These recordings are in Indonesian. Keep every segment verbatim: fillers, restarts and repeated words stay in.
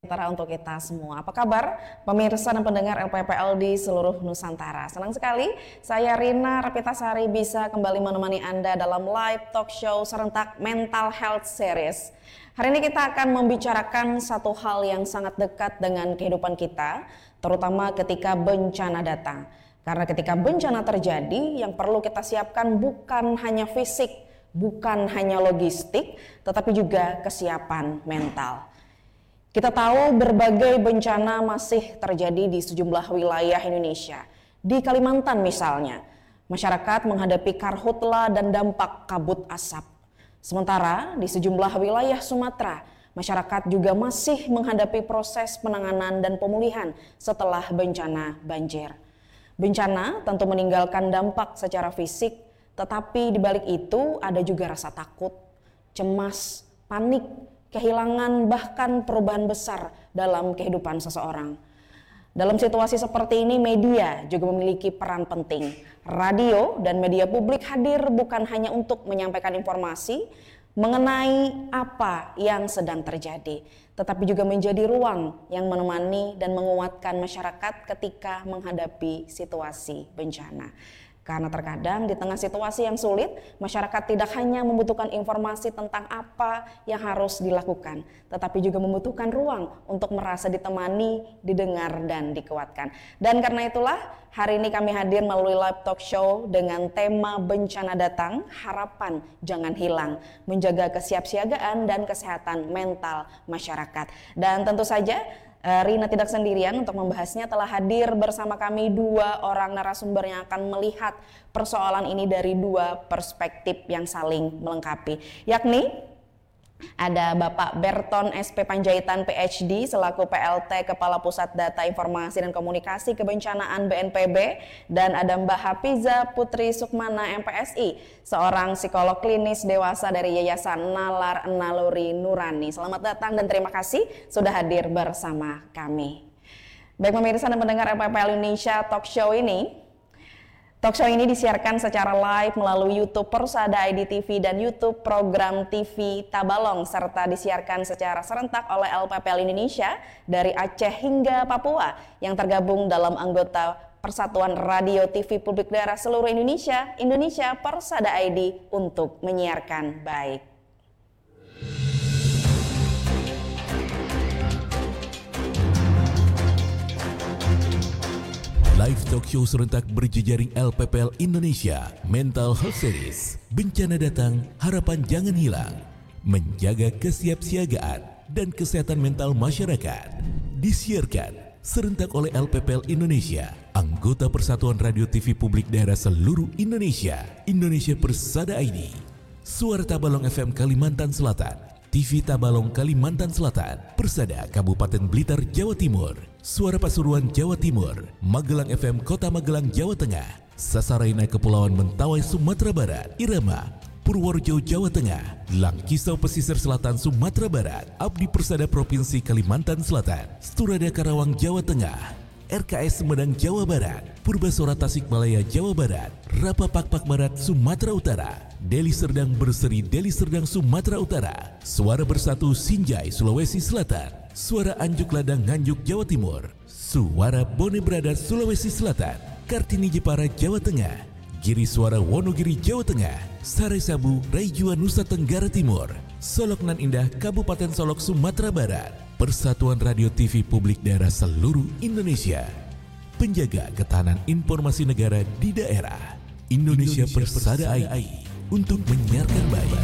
sejahtera untuk kita semua. Apa kabar pemirsa dan pendengar L P P L di seluruh Nusantara? Senang sekali saya Rina Rapitasari bisa kembali menemani Anda dalam live talk show serentak Mental Health Series. Hari ini kita akan membicarakan satu hal yang sangat dekat dengan kehidupan kita, terutama ketika bencana datang. Karena ketika bencana terjadi, yang perlu kita siapkan bukan hanya fisik, bukan hanya logistik, tetapi juga kesiapan mental. Kita tahu berbagai bencana masih terjadi di sejumlah wilayah Indonesia. Di Kalimantan misalnya, masyarakat menghadapi karhutla dan dampak kabut asap. Sementara di sejumlah wilayah Sumatera, masyarakat juga masih menghadapi proses penanganan dan pemulihan setelah bencana banjir. Bencana tentu meninggalkan dampak secara fisik, tetapi di balik itu ada juga rasa takut, cemas, panik, kehilangan bahkan perubahan besar dalam kehidupan seseorang. Dalam situasi seperti ini media juga memiliki peran penting. Radio dan media publik hadir bukan hanya untuk menyampaikan informasi mengenai apa yang sedang terjadi, tetapi juga menjadi ruang yang menemani dan menguatkan masyarakat ketika menghadapi situasi bencana. Karena terkadang di tengah situasi yang sulit, masyarakat tidak hanya membutuhkan informasi tentang apa yang harus dilakukan, tetapi juga membutuhkan ruang untuk merasa ditemani, didengar, dan dikuatkan. Dan karena itulah, hari ini kami hadir melalui live talk show dengan tema bencana datang, harapan jangan hilang, menjaga kesiapsiagaan dan kesehatan mental masyarakat. Dan tentu saja, Rina tidak sendirian untuk membahasnya, telah hadir bersama kami dua orang narasumber yang akan melihat persoalan ini dari dua perspektif yang saling melengkapi, yakni ada Bapak Berton S P Panjaitan P H D selaku P L T Kepala Pusat Data Informasi dan Komunikasi Kebencanaan B N P B, dan ada Mbak Hafiza Putri Sukmana M P S I, seorang psikolog klinis dewasa dari Yayasan Nalar Naluri Nurani. Selamat datang dan terima kasih sudah hadir bersama kami. Baik pemirsa dan pendengar L P P L Indonesia Talk Show ini, Talk show ini disiarkan secara live melalui YouTube Persada I D T V dan YouTube program T V Tabalong, serta disiarkan secara serentak oleh L P P L Indonesia dari Aceh hingga Papua yang tergabung dalam anggota Persatuan Radio T V Publik Daerah seluruh Indonesia, Indonesia Persada I D untuk menyiarkan baik. Live talk show serentak berjejaring L P P L Indonesia Mental Health Series. Bencana datang, harapan jangan hilang. Menjaga kesiapsiagaan dan kesehatan mental masyarakat. Disiarkan serentak oleh L P P L Indonesia, anggota Persatuan Radio T V Publik Daerah seluruh Indonesia, Indonesia Persada I D, Suara Tabalong F M Kalimantan Selatan, T V Tabalong Kalimantan Selatan, Persada Kabupaten Blitar Jawa Timur, Suara Pasuruan Jawa Timur, Magelang F M Kota Magelang Jawa Tengah, Sasaraina Kepulauan Mentawai Sumatera Barat, Irama Purworejo Jawa Tengah, Langkisau Pesisir Selatan Sumatera Barat, Abdi Persada Provinsi Kalimantan Selatan, Sturada Karawang Jawa Tengah, R K S Sumedang Jawa Barat, Purbasora Tasikmalaya Jawa Barat, Rapa Pakpak Barat Sumatera Utara, Deli Serdang Berseri Deli Serdang Sumatera Utara, Suara Bersatu Sinjai Sulawesi Selatan, Suara Anjuk Ladang Nganjuk Jawa Timur, Suara Bone Brada Sulawesi Selatan, Kartini Jepara Jawa Tengah, Giri Suara Wonogiri Jawa Tengah, Sare Sabu Raijua Nusa Tenggara Timur, Solok Nan Indah Kabupaten Solok Sumatera Barat, Persatuan Radio T V Publik Daerah seluruh Indonesia, penjaga ketahanan informasi negara di daerah, Indonesia, Indonesia Persada I D untuk menyiarkan baik.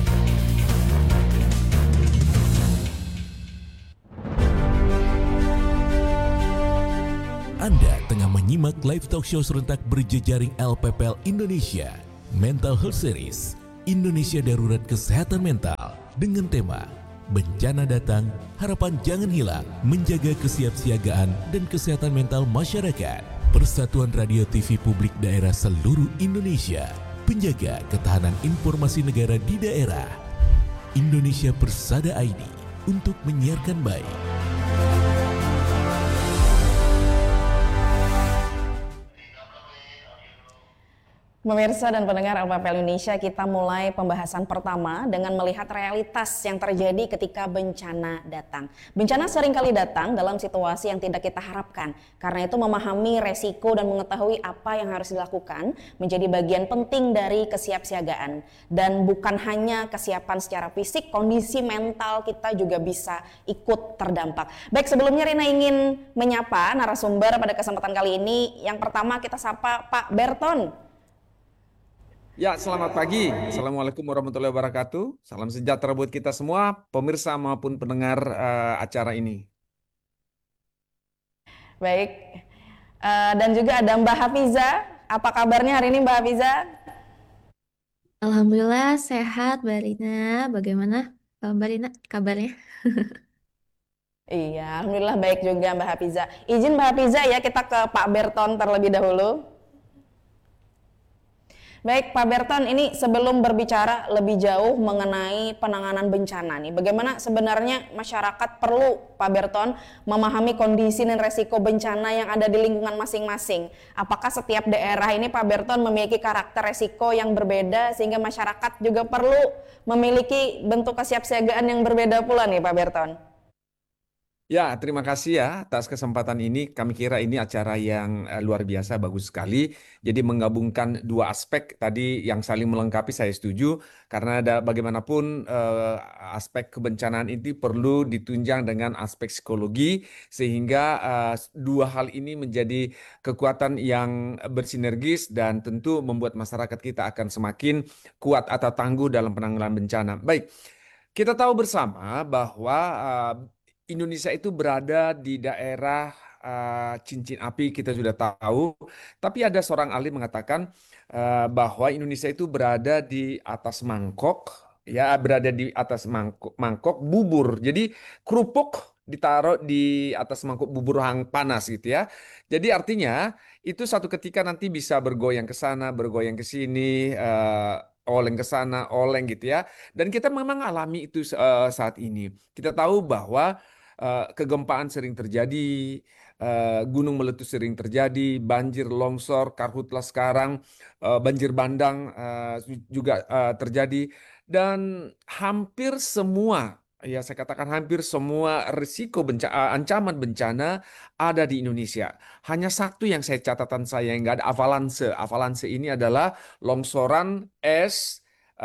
Anda tengah menyimak live talk show serentak berjejaring L P P L Indonesia Mental Health Series, Indonesia Darurat Kesehatan Mental, dengan tema Bencana Datang, Harapan Jangan Hilang, Menjaga Kesiapsiagaan dan Kesehatan Mental Masyarakat. Persatuan Radio T V Publik Daerah seluruh Indonesia, penjaga ketahanan informasi negara di daerah, Indonesia Persada I D untuk menyiarkan baik. Pemirsa dan pendengar L P P L Indonesia, kita mulai pembahasan pertama dengan melihat realitas yang terjadi ketika bencana datang. Bencana seringkali datang dalam situasi yang tidak kita harapkan. Karena itu memahami resiko dan mengetahui apa yang harus dilakukan menjadi bagian penting dari kesiapsiagaan. Dan bukan hanya kesiapan secara fisik, kondisi mental kita juga bisa ikut terdampak. Baik, sebelumnya Rina ingin menyapa narasumber pada kesempatan kali ini. Yang pertama kita sapa Pak Berton. Ya, selamat pagi. Assalamualaikum warahmatullahi wabarakatuh. Salam sejahtera buat kita semua, pemirsa maupun pendengar uh, acara ini. Baik, uh, dan juga ada Mbak Hafiza. Apa kabarnya hari ini Mbak Hafiza? Alhamdulillah sehat, Mbak Rina. Bagaimana uh, Mbak Rina kabarnya? Iya, alhamdulillah baik juga Mbak Hafiza. Izin Mbak Hafiza ya, kita ke Pak Berton terlebih dahulu. Baik Pak Berton, ini sebelum berbicara lebih jauh mengenai penanganan bencana nih, bagaimana sebenarnya masyarakat perlu Pak Berton memahami kondisi dan resiko bencana yang ada di lingkungan masing-masing. Apakah setiap daerah ini Pak Berton memiliki karakter resiko yang berbeda sehingga masyarakat juga perlu memiliki bentuk kesiapsiagaan yang berbeda pula nih Pak Berton? Ya, terima kasih ya atas kesempatan ini. Kami kira ini acara yang uh, luar biasa, bagus sekali. Jadi menggabungkan dua aspek tadi yang saling melengkapi, saya setuju. Karena ada bagaimanapun uh, aspek kebencanaan ini perlu ditunjang dengan aspek psikologi. Sehingga uh, dua hal ini menjadi kekuatan yang bersinergis dan tentu membuat masyarakat kita akan semakin kuat atau tangguh dalam penanggulangan bencana. Baik, kita tahu bersama bahwa uh, Indonesia itu berada di daerah uh, cincin api, kita sudah tahu. Tapi ada seorang ahli mengatakan uh, bahwa Indonesia itu berada di atas mangkok, ya berada di atas mangkok, mangkok bubur. Jadi kerupuk ditaruh di atas mangkok bubur hang panas gitu ya. Jadi artinya itu satu ketika nanti bisa bergoyang ke sana, bergoyang ke sini. Uh, oleng ke sana, oleng gitu ya. Dan kita memang alami itu uh, saat ini. Kita tahu bahwa uh, kegempaan sering terjadi, uh, gunung meletus sering terjadi, banjir, longsor, karhutlah sekarang, uh, banjir bandang uh, juga uh, terjadi. Dan hampir semua, ya saya katakan hampir semua risiko bencana, ancaman bencana ada di Indonesia. Hanya satu yang saya catatan saya yang nggak ada, avalanse. Avalanse ini adalah longsoran es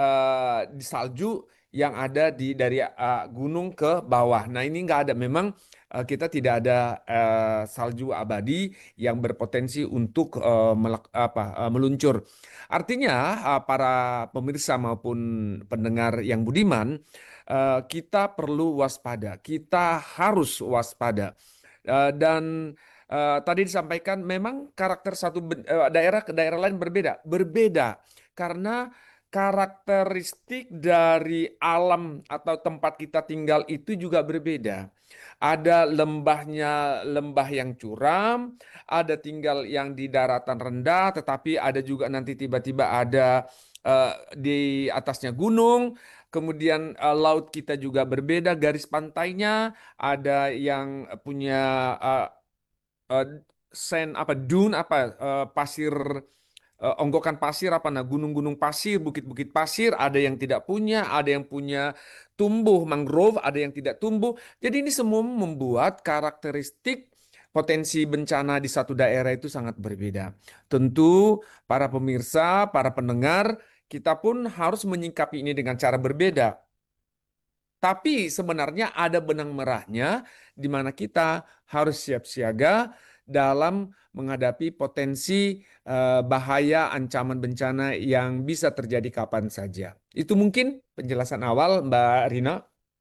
uh, di salju yang ada di dari uh, gunung ke bawah. Nah ini nggak ada. Memang uh, kita tidak ada uh, salju abadi yang berpotensi untuk uh, melak, apa, uh, meluncur. Artinya uh, para pemirsa maupun pendengar yang budiman, uh, kita perlu waspada. Kita harus waspada. Uh, dan uh, tadi disampaikan memang karakter satu uh, daerah ke daerah lain berbeda. Berbeda karena karakteristik dari alam atau tempat kita tinggal itu juga berbeda. Ada lembahnya, lembah yang curam, ada tinggal yang di daratan rendah, tetapi ada juga nanti tiba-tiba ada uh, di atasnya gunung. Kemudian uh, laut kita juga berbeda, garis pantainya ada yang punya uh, uh, sand apa dune apa uh, pasir uh, onggokan pasir apa nah gunung-gunung pasir, bukit-bukit pasir, ada yang tidak punya, ada yang punya tumbuh mangrove, ada yang tidak tumbuh. Jadi ini semua membuat karakteristik potensi bencana di satu daerah itu sangat berbeda. Tentu para pemirsa, para pendengar, kita pun harus menyikapi ini dengan cara berbeda. Tapi sebenarnya ada benang merahnya di mana kita harus siap siaga dalam menghadapi potensi uh, bahaya ancaman bencana yang bisa terjadi kapan saja. Itu mungkin penjelasan awal Mbak Rina.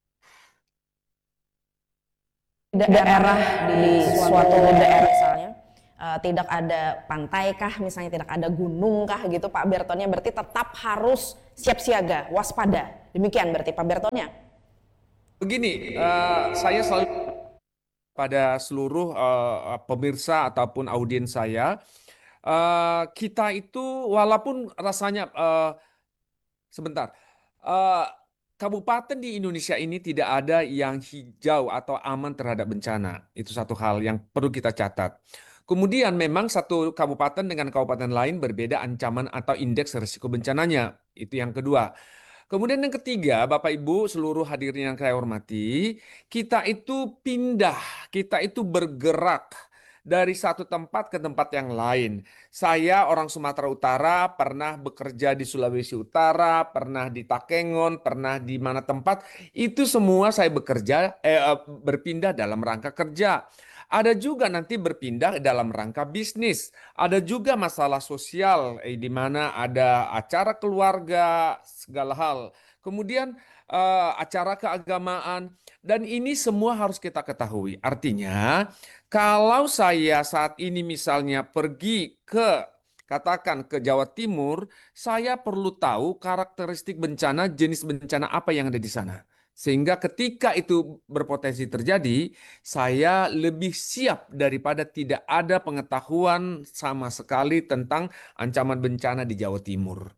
Daerah di suatu daerah misalnya uh, tidak ada pantai kah, misalnya tidak ada gunung kah gitu Pak Bertonnya, berarti tetap harus siap siaga, waspada. Demikian berarti Pak Bertonnya. Begini, uh, saya selalu pada seluruh uh, pemirsa ataupun audiens saya, uh, kita itu walaupun rasanya uh, sebentar, uh, kabupaten di Indonesia ini tidak ada yang hijau atau aman terhadap bencana. Itu satu hal yang perlu kita catat. Kemudian memang satu kabupaten dengan kabupaten lain berbeda ancaman atau indeks risiko bencananya. Itu yang kedua. Kemudian yang ketiga, Bapak Ibu, seluruh hadirin yang saya hormati, kita itu pindah, kita itu bergerak dari satu tempat ke tempat yang lain. Saya orang Sumatera Utara, pernah bekerja di Sulawesi Utara, pernah di Takengon, pernah di mana tempat, itu semua saya bekerja, eh, eh, berpindah dalam rangka kerja. Ada juga nanti berpindah dalam rangka bisnis. Ada juga masalah sosial, eh, di mana ada acara keluarga, segala hal. Kemudian eh, acara keagamaan. Dan ini semua harus kita ketahui. Artinya, kalau saya saat ini misalnya pergi ke, katakan ke Jawa Timur, saya perlu tahu karakteristik bencana, jenis bencana apa yang ada di sana. Sehingga ketika itu berpotensi terjadi, saya lebih siap daripada tidak ada pengetahuan sama sekali tentang ancaman bencana di Jawa Timur.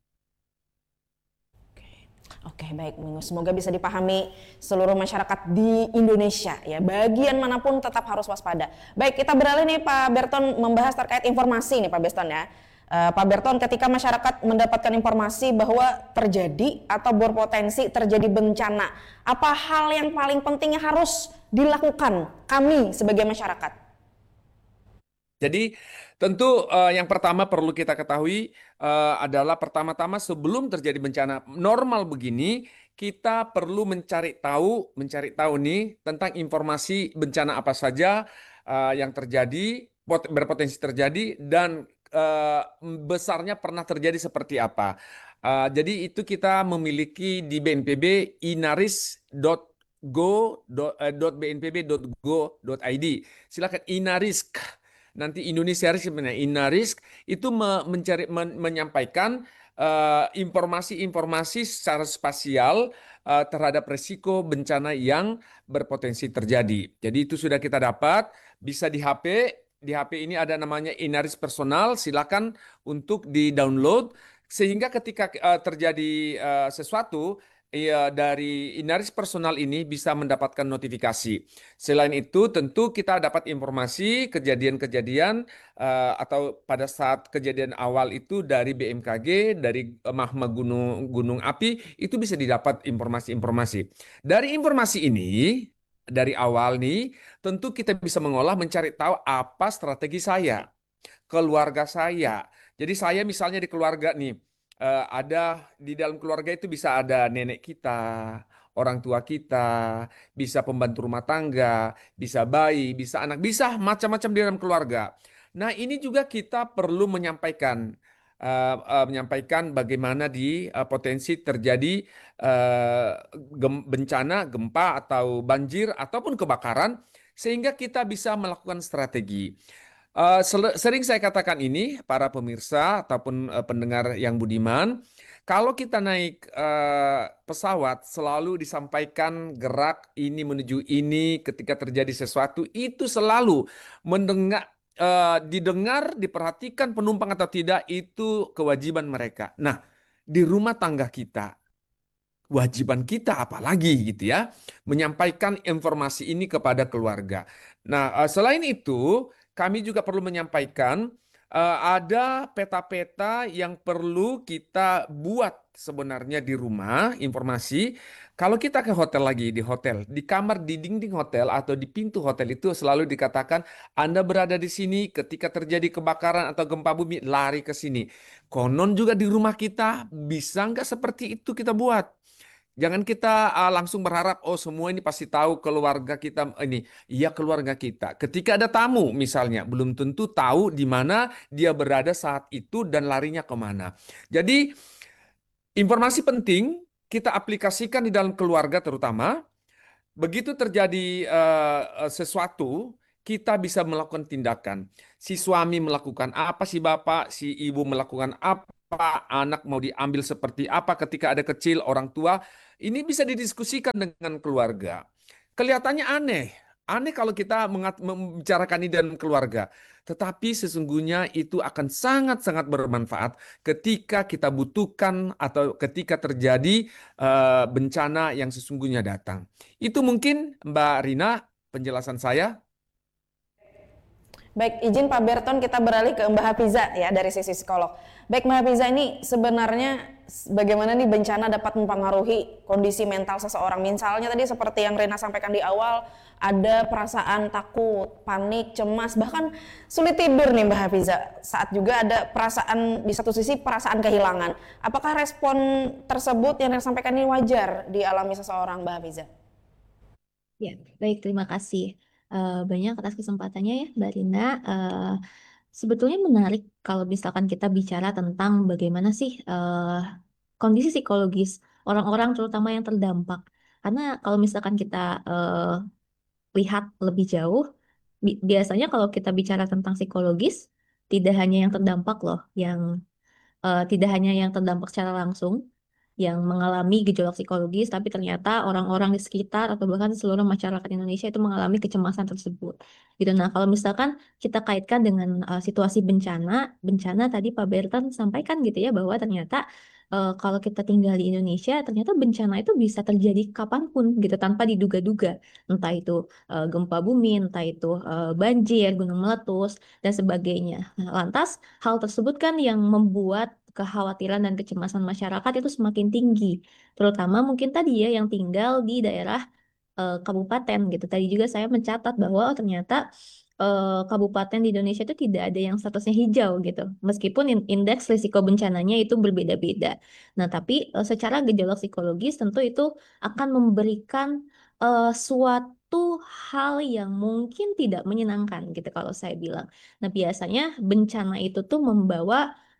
Oke, baik, semoga bisa dipahami seluruh masyarakat di Indonesia ya. Bagian manapun tetap harus waspada. Baik, kita beralih nih Pak Berton membahas terkait informasi nih Pak Berton ya. Uh, Pak Berton, ketika masyarakat mendapatkan informasi bahwa terjadi atau berpotensi terjadi bencana, apa hal yang paling penting yang harus dilakukan kami sebagai masyarakat? Jadi tentu uh, yang pertama perlu kita ketahui uh, adalah pertama-tama sebelum terjadi bencana normal begini, kita perlu mencari tahu, mencari tahu nih tentang informasi bencana apa saja uh, yang terjadi, pot- berpotensi terjadi dan uh, besarnya pernah terjadi seperti apa. Uh, jadi itu kita memiliki di B N P B inaris dot go dot b n p b dot go dot i d. Silakan Inarisk. Nanti Indonesia Risk sebenarnya Inarisk itu me- mencari men- menyampaikan uh, informasi-informasi secara spasial uh, terhadap risiko bencana yang berpotensi terjadi. Jadi itu sudah kita dapat, bisa di H P. Di H P ini ada namanya Inaris Personal, silakan untuk di-download sehingga ketika uh, terjadi uh, sesuatu ya, dari Inaris Personal ini bisa mendapatkan notifikasi. Selain itu, tentu kita dapat informasi kejadian-kejadian uh, atau pada saat kejadian awal itu dari B M K G, dari uh, magma gunung gunung api, itu bisa didapat informasi-informasi. Dari informasi ini, dari awal nih, tentu kita bisa mengolah mencari tahu apa strategi saya, keluarga saya. Jadi saya misalnya di keluarga nih, eh, ada di dalam keluarga itu bisa ada nenek kita, orang tua kita, bisa pembantu rumah tangga, bisa bayi, bisa anak, bisa macam-macam di dalam keluarga. Nah, ini juga kita perlu menyampaikan eh, eh, menyampaikan bagaimana di eh, potensi terjadi eh, gem- bencana, gempa atau banjir ataupun kebakaran sehingga kita bisa melakukan strategi. Eh, sel- sering saya katakan ini, para pemirsa ataupun eh, pendengar yang budiman, kalau kita naik eh, pesawat selalu disampaikan gerak ini menuju ini ketika terjadi sesuatu itu selalu mendengar, eh, didengar, diperhatikan penumpang atau tidak itu kewajiban mereka. Nah, di rumah tangga kita, kewajiban kita apalagi gitu ya, menyampaikan informasi ini kepada keluarga. Nah, eh, selain itu, kami juga perlu menyampaikan eh, ada peta-peta yang perlu kita buat sebenarnya di rumah, informasi. Kalau kita ke hotel lagi, di hotel, di kamar, di dinding hotel atau di pintu hotel itu selalu dikatakan, Anda berada di sini ketika terjadi kebakaran atau gempa bumi, lari ke sini. Konon juga di rumah kita, bisa nggak seperti itu kita buat? Jangan kita uh, langsung berharap, oh semua ini pasti tahu keluarga kita ini. Iya keluarga kita. Ketika ada tamu misalnya, belum tentu tahu di mana dia berada saat itu dan larinya kemana. Jadi informasi penting kita aplikasikan di dalam keluarga terutama. Begitu terjadi uh, uh, sesuatu, kita bisa melakukan tindakan. Si suami melakukan apa, si bapak, si ibu melakukan apa, anak mau diambil seperti apa ketika ada kecil, orang tua. Ini bisa didiskusikan dengan keluarga. Kelihatannya aneh. Aneh kalau kita mengat- membicarakan ini dalam keluarga. Tetapi sesungguhnya itu akan sangat-sangat bermanfaat ketika kita butuhkan atau ketika terjadi eh, bencana yang sesungguhnya datang. Itu mungkin Mbak Rina penjelasan saya. Baik, izin Pak Berton kita beralih ke Mbak Hafiza ya dari sisi psikolog. Baik Mbak Hafiza, ini sebenarnya bagaimana nih bencana dapat mempengaruhi kondisi mental seseorang? Misalnya tadi seperti yang Rena sampaikan di awal, ada perasaan takut, panik, cemas, bahkan sulit tidur nih Mbak Hafiza. Saat juga ada perasaan, di satu sisi perasaan kehilangan. Apakah respon tersebut yang disampaikan ini wajar dialami seseorang Mbak Hafiza? Ya, baik, terima kasih eh, banyak atas kesempatannya ya, Mbak Rina. Eh, sebetulnya menarik kalau misalkan kita bicara tentang bagaimana sih eh, kondisi psikologis orang-orang terutama yang terdampak. Karena kalau misalkan kita eh, lihat lebih jauh, bi- biasanya kalau kita bicara tentang psikologis, tidak hanya yang terdampak loh, yang eh, tidak hanya yang terdampak secara langsung, yang mengalami gejolak psikologis, tapi ternyata orang-orang di sekitar atau bahkan seluruh masyarakat Indonesia itu mengalami kecemasan tersebut. Gitu. Nah, kalau misalkan kita kaitkan dengan eh, situasi bencana, bencana tadi Pak Bertan sampaikan gitu ya bahwa ternyata eh, kalau kita tinggal di Indonesia, ternyata bencana itu bisa terjadi kapanpun gitu tanpa diduga-duga. Entah itu eh, gempa bumi, entah itu eh, banjir, gunung meletus dan sebagainya. Nah, lantas hal tersebut kan yang membuat kekhawatiran dan kecemasan masyarakat itu semakin tinggi, terutama mungkin tadi ya yang tinggal di daerah eh, kabupaten gitu. Tadi juga saya mencatat bahwa oh, ternyata eh, kabupaten di Indonesia itu tidak ada yang statusnya hijau gitu, meskipun in- indeks risiko bencananya itu berbeda-beda. Nah, tapi eh, secara gejolak psikologis tentu itu akan memberikan eh, suatu hal yang mungkin tidak menyenangkan gitu kalau saya bilang. Nah, biasanya bencana itu tuh membawa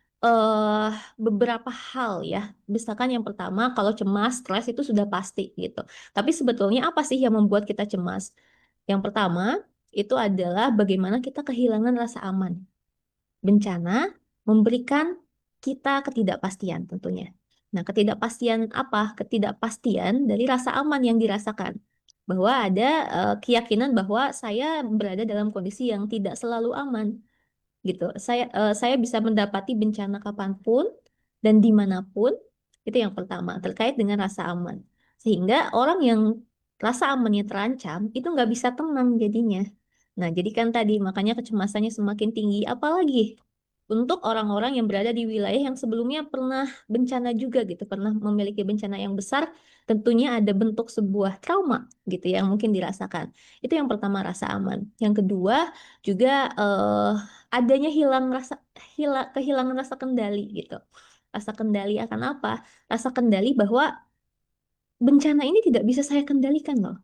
eh beberapa hal ya. Misalkan yang pertama, kalau cemas, stres itu sudah pasti gitu. Tapi sebetulnya apa sih yang membuat kita cemas? Yang pertama, itu adalah bagaimana kita kehilangan rasa aman. Bencana memberikan kita ketidakpastian tentunya. Nah, ketidakpastian apa? Ketidakpastian dari rasa aman yang dirasakan. Bahwa ada eh, keyakinan bahwa saya berada dalam kondisi yang tidak selalu aman gitu. Saya eh, saya bisa mendapati bencana kapanpun dan dimanapun. Itu yang pertama terkait dengan rasa aman. Sehingga orang yang rasa amannya terancam itu nggak bisa tenang jadinya. Nah, jadi kan tadi makanya kecemasannya semakin tinggi. Apalagi untuk orang-orang yang berada di wilayah yang sebelumnya pernah bencana juga gitu, pernah memiliki bencana yang besar, tentunya ada bentuk sebuah trauma gitu yang mungkin dirasakan. Itu yang pertama rasa aman. Yang kedua juga eh, adanya hilang rasa hila, kehilangan rasa kendali gitu. Rasa kendali akan apa? Rasa kendali bahwa bencana ini tidak bisa saya kendalikan loh.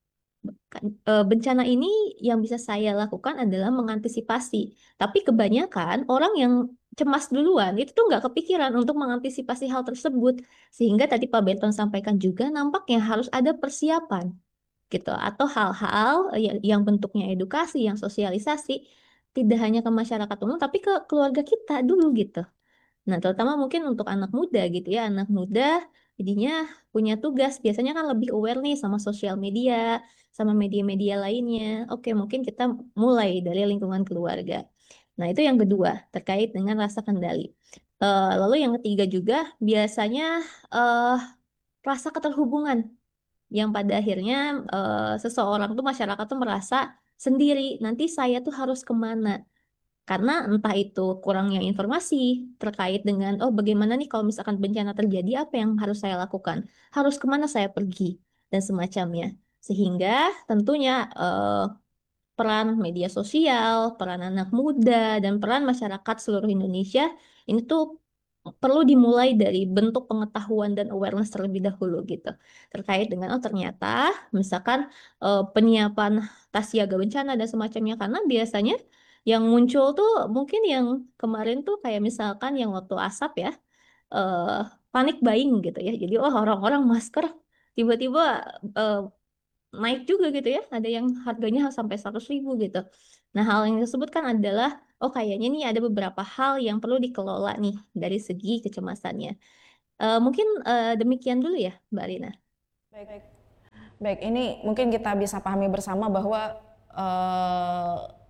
Kan, eh, bencana ini yang bisa saya lakukan adalah mengantisipasi. Tapi kebanyakan orang yang cemas duluan itu tuh nggak kepikiran untuk mengantisipasi hal tersebut. Sehingga tadi Pak Benton sampaikan juga nampaknya harus ada persiapan gitu atau hal-hal yang, yang bentuknya edukasi, yang sosialisasi tidak hanya ke masyarakat umum tapi ke keluarga kita dulu gitu. Nah, terutama mungkin untuk anak muda gitu ya, anak muda jadinya punya tugas, biasanya kan lebih aware nih sama sosial media, sama media-media lainnya. Oke, mungkin kita mulai dari lingkungan keluarga. Nah, itu yang kedua, terkait dengan rasa kendali. Eh, lalu yang ketiga juga, biasanya eh, rasa keterhubungan, yang pada akhirnya eh, seseorang tuh, masyarakat tuh merasa sendiri, nanti saya tuh harus kemana? Karena entah itu kurangnya informasi terkait dengan, oh bagaimana nih kalau misalkan bencana terjadi, apa yang harus saya lakukan? Harus kemana saya pergi? Dan semacamnya. Sehingga tentunya eh, peran media sosial, peran anak muda, dan peran masyarakat seluruh Indonesia ini tuh perlu dimulai dari bentuk pengetahuan dan awareness terlebih dahulu gitu. Terkait dengan, oh ternyata misalkan eh, penyiapan tas siaga bencana dan semacamnya, karena biasanya yang muncul tuh mungkin yang kemarin tuh kayak misalkan yang waktu asap ya, eh, panik buying gitu ya. Jadi oh orang-orang masker tiba-tiba eh, naik juga gitu ya. Ada yang harganya sampai seratus ribu gitu. Nah, hal yang tersebut kan adalah, oh kayaknya nih ada beberapa hal yang perlu dikelola nih dari segi kecemasannya. Eh, mungkin eh, demikian dulu ya, Mbak Rina. Baik, baik. Ini mungkin kita bisa pahami bersama bahwa eh,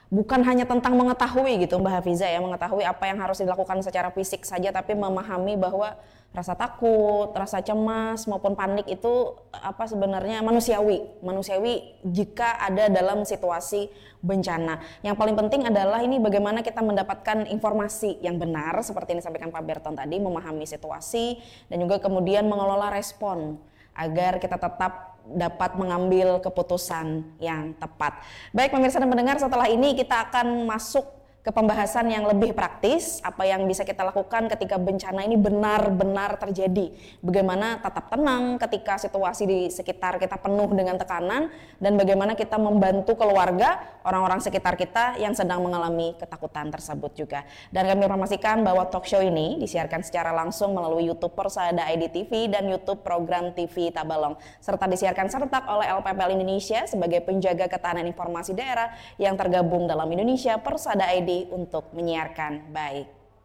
bukan hanya tentang mengetahui gitu Mbak Hafiza ya, mengetahui apa yang harus dilakukan secara fisik saja, tapi memahami bahwa rasa takut, rasa cemas maupun panik itu apa sebenarnya manusiawi, manusiawi jika ada dalam situasi bencana. Yang paling penting adalah ini bagaimana kita mendapatkan informasi yang benar seperti yang disampaikan Pak Berton tadi, memahami situasi dan juga kemudian mengelola respon agar kita tetap dapat mengambil keputusan yang tepat. Baik pemirsa dan pendengar, setelah ini kita akan masuk ke pembahasan yang lebih praktis, apa yang bisa kita lakukan ketika bencana ini benar-benar terjadi. Bagaimana tetap tenang ketika situasi di sekitar kita penuh dengan tekanan, dan bagaimana kita membantu keluarga, orang-orang sekitar kita yang sedang mengalami ketakutan tersebut juga. Dan kami informasikan bahwa talk show ini disiarkan secara langsung melalui YouTube Persada I D T V dan YouTube program T V Tabalong, serta disiarkan serentak oleh L P P L Indonesia sebagai penjaga ketahanan informasi daerah yang tergabung dalam Indonesia Persada I D untuk menyiarkan baik.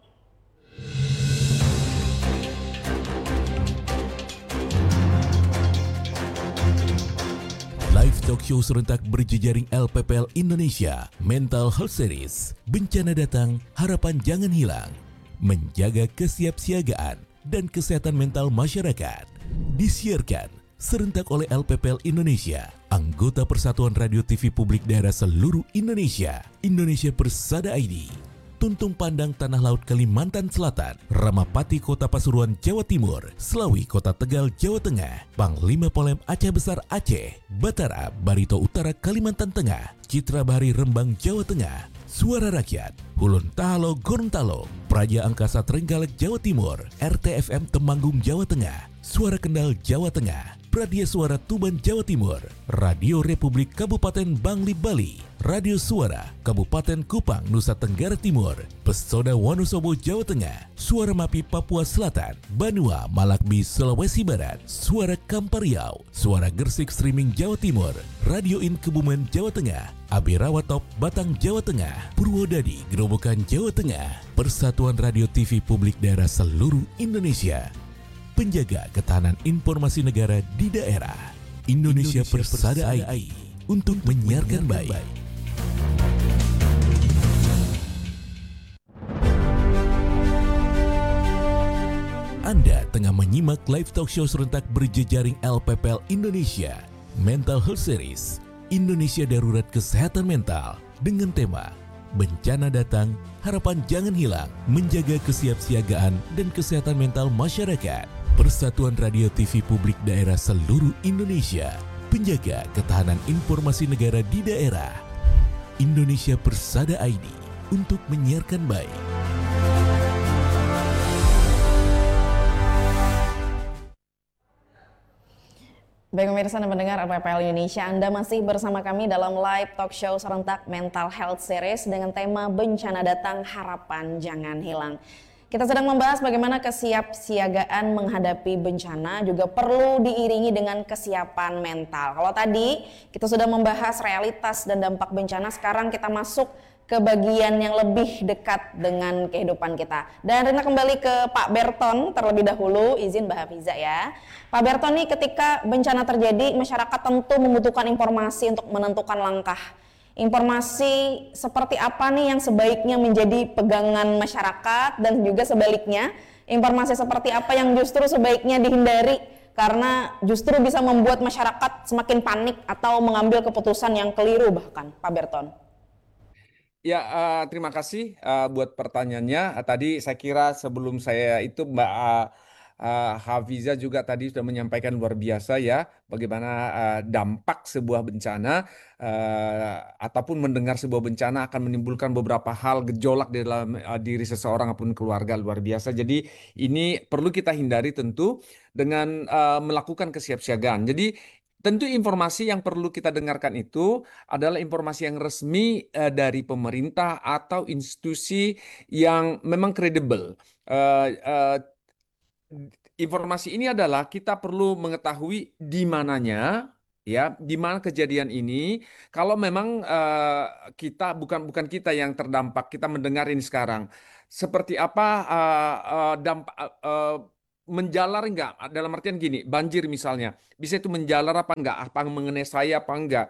Live talk show serentak berjejaring L P P L Indonesia Mental Health Series. Bencana datang, harapan jangan hilang. Menjaga kesiapsiagaan dan kesehatan mental masyarakat. Disiarkan serentak oleh L P P L Indonesia, anggota Persatuan Radio T V Publik Daerah seluruh Indonesia, Indonesia Persada I D, Tuntung Pandang Tanah Laut Kalimantan Selatan, Ramapati Kota Pasuruan Jawa Timur, Selawi Kota Tegal Jawa Tengah, Panglima Polem Aceh Besar Aceh, Batara Barito Utara Kalimantan Tengah, Citra Bahari Rembang Jawa Tengah, Suara Rakyat, Hulun Tahalo Gorontalo, Praja Angkasa Trenggalek Jawa Timur, R T F M Temanggung Jawa Tengah, Suara Kendal Jawa Tengah, Pradia Suara Tuban Jawa Timur, Radio Republik Kabupaten Bangli Bali, Radio Suara Kabupaten Kupang Nusa Tenggara Timur, Pesona Wonosobo Jawa Tengah, Suara Mapi Papua Selatan, Banua Malakbi Sulawesi Barat, Suara Kampar Riau, Suara Gersik Streaming Jawa Timur, Radio In Kebumen Jawa Tengah, Abirawa Top Batang Jawa Tengah, Purwodadi Gerobokan Jawa Tengah, Persatuan Radio T V Publik Daerah seluruh Indonesia, penjaga ketahanan informasi negara di daerah, Indonesia, Indonesia Persada I D untuk menyiarkan baik. baik. Anda tengah menyimak live talk show serentak berjejaring L P P L Indonesia Mental Health Series, Indonesia Darurat Kesehatan Mental, dengan tema Bencana Datang, Harapan Jangan Hilang, menjaga kesiapsiagaan dan kesehatan mental masyarakat. Persatuan Radio T V Publik Daerah seluruh Indonesia, penjaga ketahanan informasi negara di daerah, Indonesia Persada I D untuk menyiarkan baik. Baik pemirsa dan pendengar L P P L Indonesia, Anda masih bersama kami dalam live talk show serentak Mental Health Series dengan tema Bencana Datang, Harapan Jangan Hilang. Kita sedang membahas bagaimana kesiapsiagaan menghadapi bencana juga perlu diiringi dengan kesiapan mental. Kalau tadi kita sudah membahas realitas dan dampak bencana, sekarang kita masuk ke bagian yang lebih dekat dengan kehidupan kita. Dan Rina kembali ke Pak Berton terlebih dahulu, izin Mbak Hafiza ya. Pak Berton nih, ketika bencana terjadi, masyarakat tentu membutuhkan informasi untuk menentukan langkah. Informasi seperti apa nih yang sebaiknya menjadi pegangan masyarakat, dan juga sebaliknya informasi seperti apa yang justru sebaiknya dihindari karena justru bisa membuat masyarakat semakin panik atau mengambil keputusan yang keliru bahkan, Pak Berton. Ya, uh, terima kasih uh, buat pertanyaannya. Uh, tadi saya kira sebelum saya itu Mbak uh, uh, Hafiza juga tadi sudah menyampaikan luar biasa ya bagaimana uh, dampak sebuah bencana uh, ataupun mendengar sebuah bencana akan menimbulkan beberapa hal gejolak di dalam uh, diri seseorang ataupun keluarga, luar biasa. Jadi ini perlu kita hindari tentu dengan uh, melakukan kesiapsiagaan. Jadi tentu informasi yang perlu kita dengarkan itu adalah informasi yang resmi uh, dari pemerintah atau institusi yang memang kredibel. Uh, uh, informasi ini adalah kita perlu mengetahui di mananya, ya, di mana kejadian ini. Kalau memang uh, kita bukan bukan kita yang terdampak, kita mendengar ini sekarang. Seperti apa uh, uh, dampak? Uh, menjalar enggak, dalam artian gini, banjir misalnya, bisa itu menjalar apa enggak, apa mengenai saya apa enggak.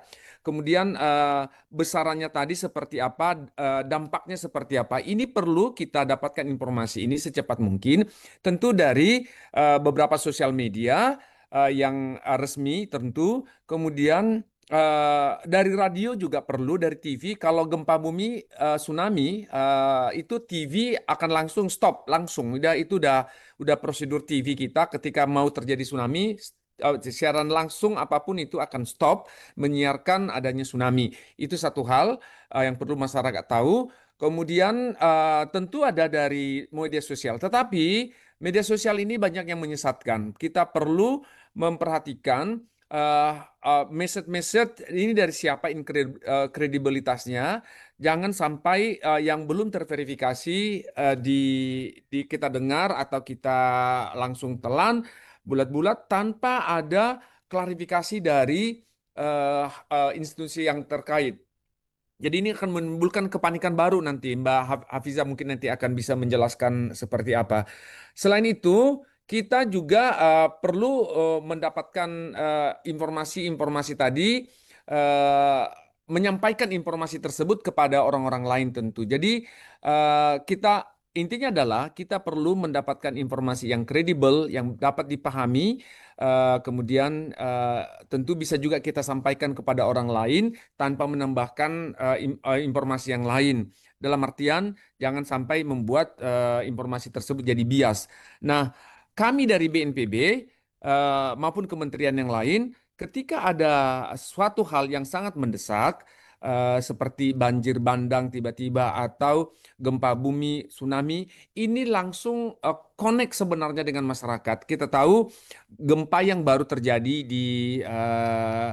kemudian eh, besarannya tadi seperti apa, eh, dampaknya seperti apa. Ini perlu kita dapatkan informasi ini secepat mungkin, tentu dari eh, beberapa sosial media eh, yang eh, resmi tentu, kemudian eh, dari radio juga perlu, dari T V. Kalau gempa bumi, eh, tsunami, eh, itu T V akan langsung stop, langsung. Udah itu udah udah prosedur T V kita ketika mau terjadi tsunami, eh, siaran langsung apapun itu akan stop menyiarkan adanya tsunami. Itu satu hal eh, yang perlu masyarakat tahu. Kemudian eh, tentu ada dari media sosial, tetapi media sosial ini banyak yang menyesatkan. Kita perlu memperhatikan eh, eh, message-message ini dari siapa, inkred- eh, kredibilitasnya. Jangan sampai eh, yang belum terverifikasi eh, di, di kita dengar atau kita langsung telan bulat-bulat tanpa ada klarifikasi dari eh, eh, institusi yang terkait. Jadi ini akan menimbulkan kepanikan baru nanti. Mbak Haf- Hafiza mungkin nanti akan bisa menjelaskan seperti apa. Selain itu, kita juga eh, perlu eh, mendapatkan eh, informasi-informasi tadi, eh, menyampaikan informasi tersebut kepada orang-orang lain tentu. Jadi eh, kita intinya adalah kita perlu mendapatkan informasi yang kredibel, yang dapat dipahami, eh, kemudian eh, tentu bisa juga kita sampaikan kepada orang lain tanpa menambahkan eh, im- eh, informasi yang lain. Dalam artian jangan sampai membuat eh, informasi tersebut jadi bias. Nah, kami dari B N P B eh, maupun kementerian yang lain, ketika ada suatu hal yang sangat mendesak, eh, seperti banjir bandang tiba-tiba atau gempa bumi, tsunami, ini langsung eh, connect sebenarnya dengan masyarakat. Kita tahu gempa yang baru terjadi di eh,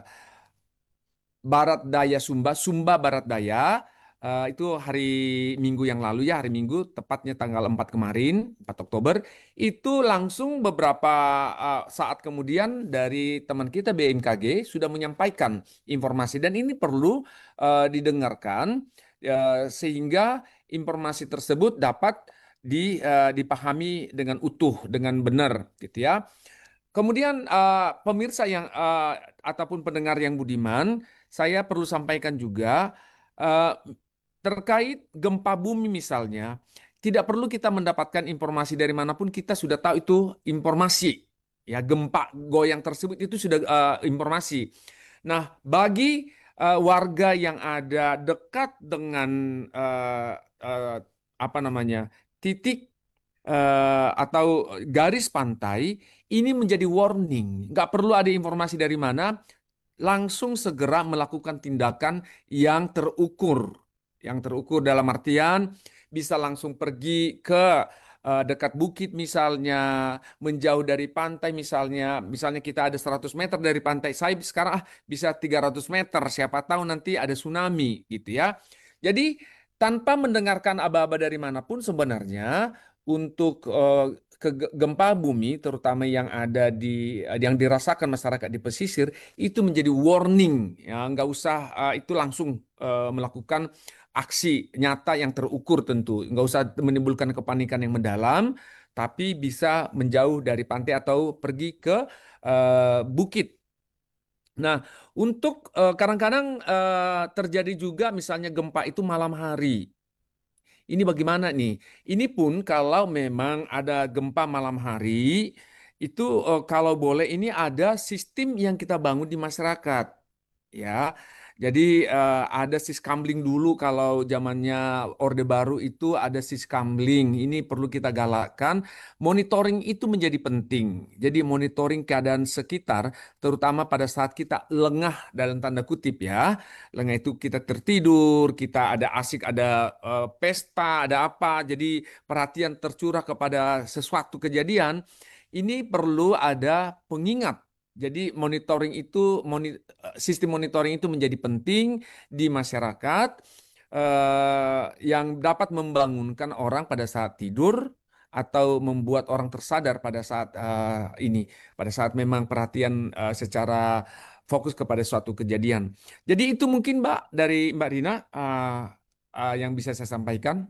Barat Daya Sumba, Sumba Barat Daya, eh, itu hari Minggu yang lalu ya, hari Minggu, tepatnya tanggal empat kemarin, empat Oktober, itu langsung beberapa eh, saat kemudian dari teman kita B M K G sudah menyampaikan informasi dan ini perlu eh, didengarkan eh, sehingga informasi tersebut dapat di, eh, dipahami dengan utuh, dengan benar, gitu ya. Kemudian eh, pemirsa yang eh, ataupun pendengar yang budiman, saya perlu sampaikan juga eh, terkait gempa bumi misalnya, tidak perlu kita mendapatkan informasi dari manapun, kita sudah tahu itu informasi. Ya, gempa goyang tersebut itu sudah eh, informasi. Nah, bagi eh, warga yang ada dekat dengan eh, eh, apa namanya titik eh, atau garis pantai, ini menjadi warning. Nggak perlu ada informasi dari mana, langsung segera melakukan tindakan yang terukur. Yang terukur dalam artian bisa langsung pergi ke eh, dekat bukit misalnya, menjauh dari pantai misalnya. Misalnya kita ada seratus meter dari pantai, saya sekarang ah, bisa tiga ratus meter, siapa tahu nanti ada tsunami gitu ya. Jadi tanpa mendengarkan aba-aba dari manapun sebenarnya untuk eh, ke- gempa bumi terutama yang ada di yang dirasakan masyarakat di pesisir itu menjadi warning ya, nggak usah uh, itu langsung uh, melakukan aksi nyata yang terukur, tentu nggak usah menimbulkan kepanikan yang mendalam, tapi bisa menjauh dari pantai atau pergi ke uh, bukit. Nah, untuk uh, kadang-kadang uh, terjadi juga misalnya gempa itu malam hari. Ini bagaimana nih? Ini pun kalau memang ada gempa malam hari, itu eh, kalau boleh ini ada sistem yang kita bangun di masyarakat. Ya, jadi eh, ada siskamling dulu kalau zamannya Orde Baru itu ada siskamling. Ini perlu kita galakkan. Monitoring itu menjadi penting. Jadi monitoring keadaan sekitar, terutama pada saat kita lengah dalam tanda kutip ya. Lengah itu kita tertidur, kita ada asik, ada eh, pesta, ada apa. Jadi perhatian tercurah kepada sesuatu kejadian. Ini perlu ada pengingat. Jadi monitoring itu, moni- eh, sistem monitoring itu menjadi penting di masyarakat eh, yang dapat membangunkan orang pada saat tidur atau membuat orang tersadar pada saat eh, ini, pada saat memang perhatian eh, secara fokus kepada suatu kejadian. Jadi itu mungkin Mbak dari Mbak Rina eh, eh, yang bisa saya sampaikan.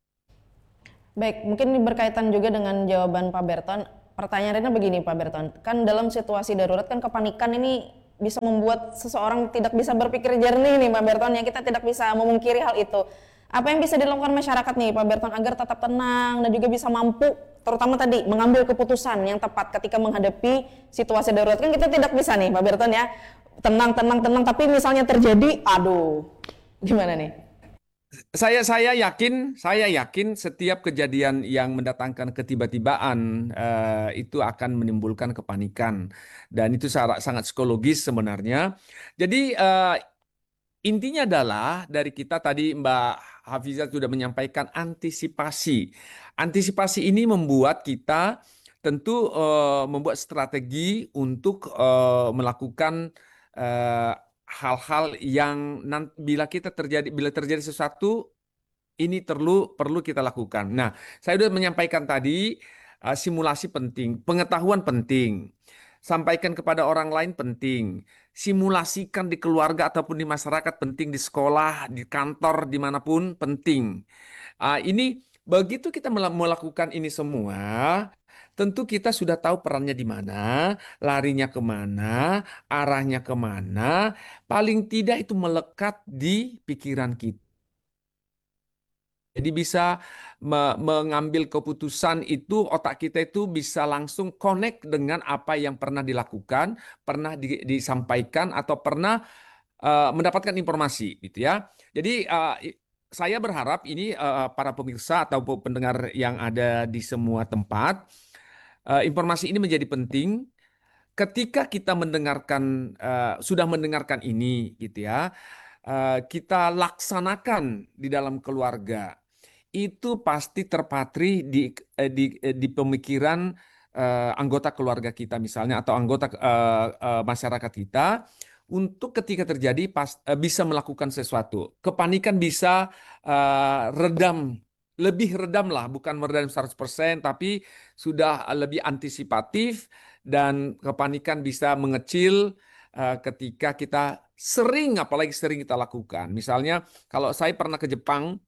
Baik, mungkin ini berkaitan juga dengan jawaban Pak Berton. Pertanyaannya begini Pak Berton, kan dalam situasi darurat kan kepanikan ini bisa membuat seseorang tidak bisa berpikir jernih nih Pak Berton ya, kita tidak bisa memungkiri hal itu. Apa yang bisa dilakukan masyarakat nih Pak Berton agar tetap tenang dan juga bisa mampu terutama tadi mengambil keputusan yang tepat ketika menghadapi situasi darurat? Kan kita tidak bisa nih Pak Berton ya, tenang tenang tenang tapi misalnya terjadi, aduh, gimana nih? Saya saya yakin, saya yakin setiap kejadian yang mendatangkan ketiba-tibaan eh, itu akan menimbulkan kepanikan dan itu sangat, sangat psikologis sebenarnya. Jadi eh, intinya adalah dari kita tadi Mbak Hafizah sudah menyampaikan antisipasi. Antisipasi ini membuat kita tentu eh, membuat strategi untuk eh, melakukan eh, hal-hal yang nan- bila kita terjadi bila terjadi sesuatu ini perlu perlu kita lakukan. Nah, saya sudah menyampaikan tadi uh, simulasi penting, pengetahuan penting, sampaikan kepada orang lain penting, simulasikan di keluarga ataupun di masyarakat penting, di sekolah, di kantor, dimanapun penting. Uh, ini begitu kita mela- melakukan ini semua, tentu kita sudah tahu perannya di mana, larinya kemana, arahnya kemana, paling tidak itu melekat di pikiran kita. Jadi bisa me- mengambil keputusan itu, otak kita itu bisa langsung connect dengan apa yang pernah dilakukan, pernah di- disampaikan, atau pernah eh, mendapatkan informasi, gitu ya. Jadi eh, i- saya berharap ini eh, para pemirsa atau pendengar yang ada di semua tempat, eh, informasi ini menjadi penting. Ketika kita mendengarkan, eh, sudah mendengarkan ini, gitu ya, eh, kita laksanakan di dalam keluarga itu pasti terpatri di eh, di eh, di pemikiran eh, anggota keluarga kita misalnya atau anggota eh, eh, masyarakat kita untuk ketika terjadi pas eh, bisa melakukan sesuatu. Kepanikan bisa eh, redam, lebih redam lah, bukan meredam seratus persen tapi sudah lebih antisipatif dan kepanikan bisa mengecil eh, ketika kita sering, apalagi sering kita lakukan. Misalnya kalau saya pernah ke Jepang,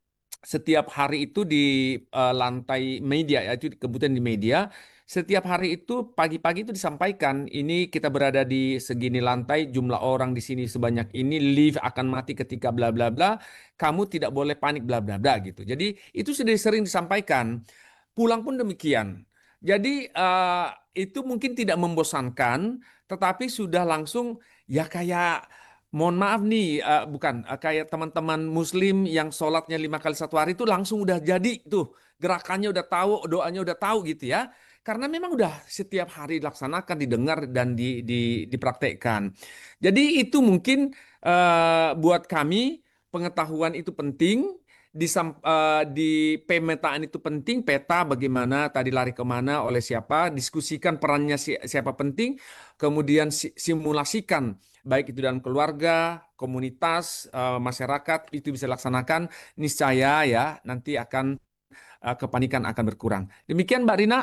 setiap hari itu di eh, lantai media, ya itu kebutuhan di media, setiap hari itu pagi-pagi itu disampaikan ini kita berada di segini lantai, jumlah orang di sini sebanyak ini, lift akan mati ketika bla bla bla, kamu tidak boleh panik bla bla bla gitu. Jadi itu sudah sering disampaikan. Pulang pun demikian. Jadi eh, itu mungkin tidak membosankan, tetapi sudah langsung ya kayak mohon maaf nih, eh, bukan eh, kayak teman-teman Muslim yang sholatnya lima kali satu hari itu langsung udah jadi tuh gerakannya udah tahu, doanya udah tahu gitu ya. Karena memang udah setiap hari dilaksanakan, didengar dan di, di, dipraktekkan. Jadi itu mungkin eh, buat kami pengetahuan itu penting. Di, sam- eh, di pemetaan itu penting, peta bagaimana tadi lari kemana, oleh siapa, diskusikan perannya si- siapa penting, kemudian si- simulasikan baik itu dalam keluarga, komunitas, eh, masyarakat itu bisa dilaksanakan, niscaya ya nanti akan eh, kepanikan akan berkurang. Demikian Mbak Rina.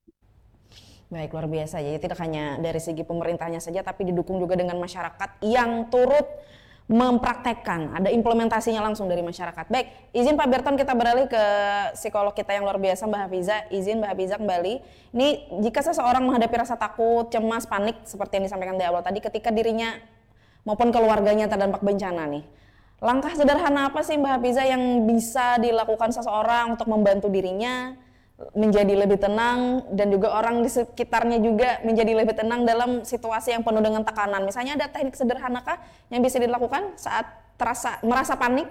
Baik, luar biasa. Jadi tidak hanya dari segi pemerintahnya saja, tapi didukung juga dengan masyarakat yang turut mempraktekkan, ada implementasinya langsung dari masyarakat. Baik, izin Pak Berton kita beralih ke psikolog kita yang luar biasa Mbak Hafiza. Izin Mbak Hafiza kembali. Ini jika seseorang menghadapi rasa takut, cemas, panik seperti yang disampaikan di awal tadi ketika dirinya maupun keluarganya terdampak bencana nih. Langkah sederhana apa sih Mbak Hafiza yang bisa dilakukan seseorang untuk membantu dirinya menjadi lebih tenang dan juga orang di sekitarnya juga menjadi lebih tenang dalam situasi yang penuh dengan tekanan? Misalnya ada teknik sederhanakah yang bisa dilakukan saat terasa merasa panik?